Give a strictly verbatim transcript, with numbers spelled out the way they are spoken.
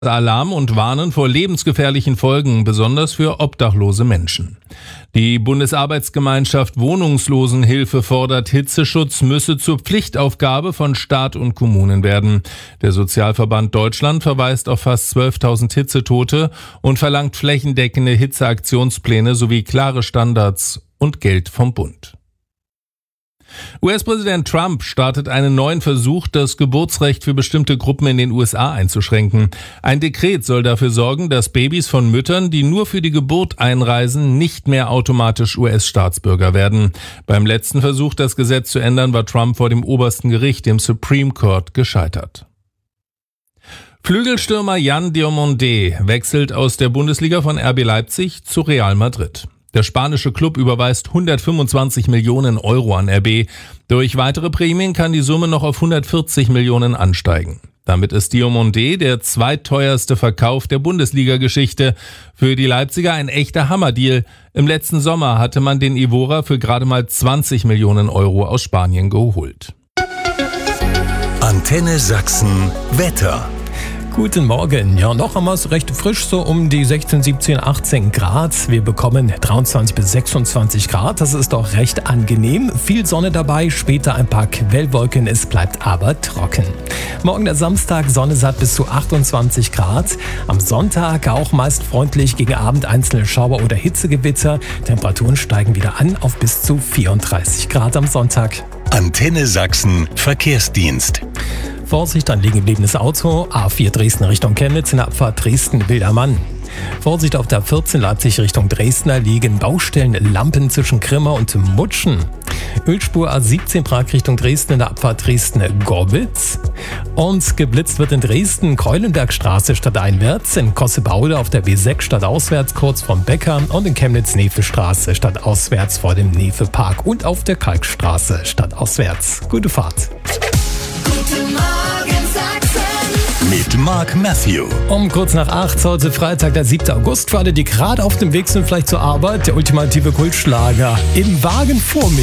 Alarm und warnen vor lebensgefährlichen Folgen, besonders für obdachlose Menschen. Die Bundesarbeitsgemeinschaft Wohnungslosenhilfe fordert, Hitzeschutz müsse zur Pflichtaufgabe von Staat und Kommunen werden. Der Sozialverband Deutschland verweist auf fast zwölftausend Hitzetote und verlangt flächendeckende Hitzeaktionspläne sowie klare Standards und Geld vom Bund. U S-Präsident Trump startet einen neuen Versuch, das Geburtsrecht für bestimmte Gruppen in den U S A einzuschränken. Ein Dekret soll dafür sorgen, dass Babys von Müttern, die nur für die Geburt einreisen, nicht mehr automatisch U S-Staatsbürger werden. Beim letzten Versuch, das Gesetz zu ändern, war Trump vor dem obersten Gericht, dem Supreme Court, gescheitert. Flügelstürmer Yann Diomandé wechselt aus der Bundesliga von R B Leipzig zu Real Madrid. Der spanische Klub überweist hundertfünfundzwanzig Millionen Euro an R B. Durch weitere Prämien kann die Summe noch auf hundertvierzig Millionen ansteigen. Damit ist Diomandé der zweitteuerste Verkauf der Bundesliga-Geschichte. Für die Leipziger ein echter Hammerdeal. Im letzten Sommer hatte man den Ivora für gerade mal zwanzig Millionen Euro aus Spanien geholt. Antenne Sachsen Wetter. Guten Morgen. Ja, noch haben wir es recht frisch, so um die sechzehn, siebzehn, achtzehn Grad. Wir bekommen dreiundzwanzig bis sechsundzwanzig Grad. Das ist doch recht angenehm. Viel Sonne dabei, später ein paar Quellwolken. Es bleibt aber trocken. Morgen der Samstag, Sonne satt bis zu achtundzwanzig Grad. Am Sonntag auch meist freundlich, gegen Abend einzelne Schauer oder Hitzegewitter. Temperaturen steigen wieder an auf bis zu vierunddreißig Grad am Sonntag. Antenne Sachsen Verkehrsdienst. Vorsicht, ein liegen gebliebenes Auto. A vier Dresden Richtung Chemnitz in der Abfahrt Dresden-Wildermann. Vorsicht auf der A vierzehn Leipzig Richtung Dresdner liegen Baustellen, Lampen zwischen Grimma und Mutschen. Ölspur A siebzehn Prag Richtung Dresden in der Abfahrt Dresden-Gorbitz. Und geblitzt wird in Dresden Keulenbergstraße stadteinwärts, in Kossebaude auf der B sechs stadtauswärts kurz vom Bäcker und in Chemnitz-Nefe-Straße stadtauswärts vor dem Nefe-Park und auf der Kalkstraße stadtauswärts. Gute Fahrt. Guten Morgen Sachsen. Mit Mark Matthew. Um kurz nach acht, heute Freitag, der siebten August. Für alle, die gerade auf dem Weg sind, vielleicht zur Arbeit, der ultimative Kultschlager Im Wagen vor mir.